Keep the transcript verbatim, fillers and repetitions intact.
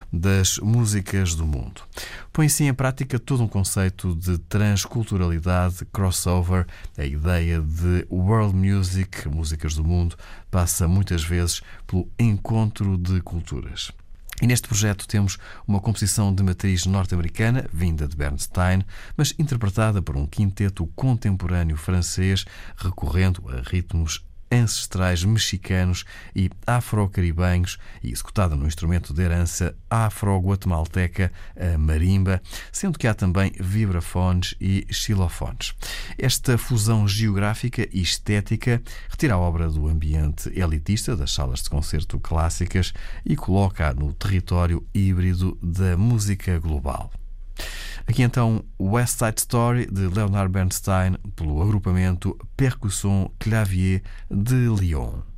das músicas do mundo. Põe assim em prática todo um conceito de transculturalidade, crossover. A ideia de world music, músicas do mundo, passa muitas vezes pelo encontro de culturas. E neste projeto temos uma composição de matriz norte-americana, vinda de Bernstein, mas interpretada por um quinteto contemporâneo francês, recorrendo a ritmos ancestrais mexicanos e afro-caribenhos e executada no instrumento de herança afro-guatemalteca, a marimba, sendo que há também vibrafones e xilofones. Esta fusão geográfica e estética retira a obra do ambiente elitista das salas de concerto clássicas e coloca-a no território híbrido da música global. Aqui então West Side Story de Leonard Bernstein pelo agrupamento Percussion Clavier de Lyon.